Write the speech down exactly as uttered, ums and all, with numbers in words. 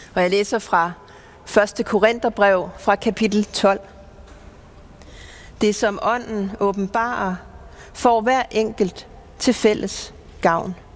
Og jeg læser fra første Korintherbrev fra kapitel tolv. Det som ånden åbenbarer, får hver enkelt til fælles gavn.